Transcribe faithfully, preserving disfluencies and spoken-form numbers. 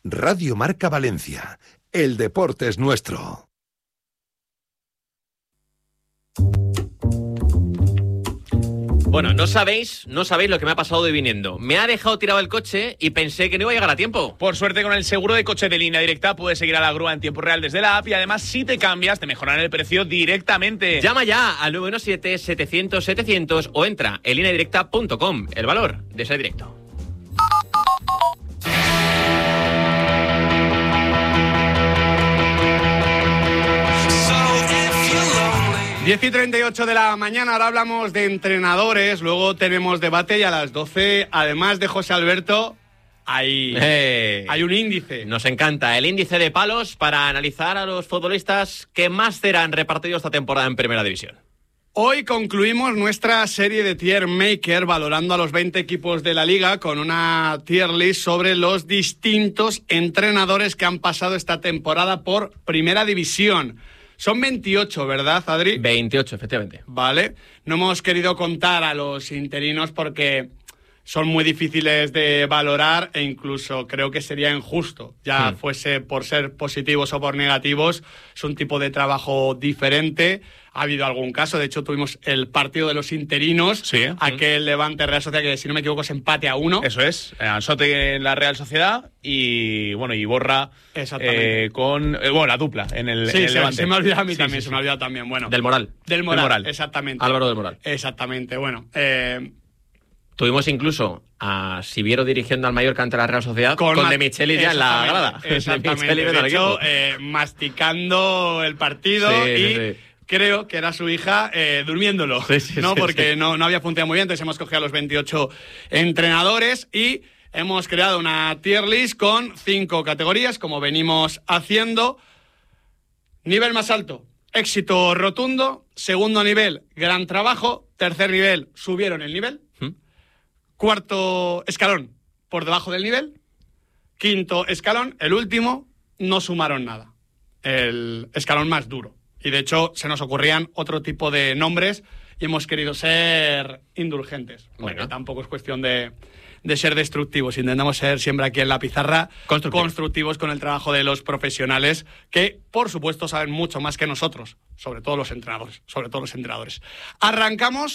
Radio Marca Valencia. El deporte es nuestro. Bueno, no sabéis, no sabéis lo que me ha pasado de viniendo. Me ha dejado tirado el coche y pensé que no iba a llegar a tiempo. Por suerte, con el seguro de coche de Línea Directa puedes seguir a la grúa en tiempo real desde la app y además, si te cambias, te mejoran el precio directamente. Llama ya al nueve uno siete, setecientos, setecientos o entra en línea directa punto com. El valor de ser directo. diez y treinta y ocho de la mañana, ahora hablamos de entrenadores, luego tenemos debate y a las doce, además de José Alberto, hay, eh, hay un índice. Nos encanta el índice de palos para analizar a los futbolistas que más serán repartidos esta temporada en Primera División. Hoy concluimos nuestra serie de Tier Maker valorando a los veinte equipos de la Liga con una tier list sobre los distintos entrenadores que han pasado esta temporada por Primera División. Son veintiocho, ¿verdad, Adri? veintiocho, efectivamente. Vale. No hemos querido contar a los interinos porque son muy difíciles de valorar e incluso creo que sería injusto, ya hmm. fuese por ser positivos o por negativos. Es un tipo de trabajo diferente. Ha habido algún caso, de hecho tuvimos el partido de los interinos, sí, aquel sí. Levante Real Sociedad que, si no me equivoco, es empate a uno. Eso es, Ansote en la Real Sociedad y bueno y Borra eh, con eh, bueno la dupla en el, sí, en el se, Levante. Se me ha olvidado a mí sí, también, sí, se sí. me ha olvidado también. Bueno, Del Moral. Del Moral, del Moral. exactamente. Álvaro del Moral. Exactamente, bueno. Eh, Tuvimos incluso a Siviero dirigiendo al Mallorca ante la Real Sociedad con, con De Michelis ya en la grada. Exactamente, de, de hecho, eh, masticando el partido sí, y... Sí, sí. Creo que era su hija eh, durmiéndolo, sí, sí, ¿no? Sí, Porque sí. No, no había funcionado muy bien, entonces hemos cogido a los veintiocho entrenadores y hemos creado una tier list con cinco categorías, como venimos haciendo. Nivel más alto, éxito rotundo. Segundo nivel, gran trabajo. Tercer nivel, subieron el nivel. ¿Mm? Cuarto escalón, por debajo del nivel. Quinto escalón, el último, no sumaron nada. El escalón más duro. Y de hecho se nos ocurrían otro tipo de nombres y hemos querido ser indulgentes. Porque bueno. tampoco es cuestión de, de ser destructivos. Intentamos ser siempre aquí en la pizarra constructivos. constructivos con el trabajo de los profesionales que, por supuesto, saben mucho más que nosotros. Sobre todo los entrenadores. Sobre todo los entrenadores. Arrancamos